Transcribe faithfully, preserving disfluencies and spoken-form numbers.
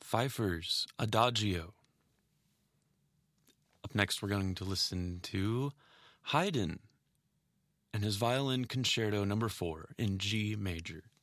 Pfeiffer's Adagio. Up next, we're going to listen to Haydn and his Violin Concerto number four in G major.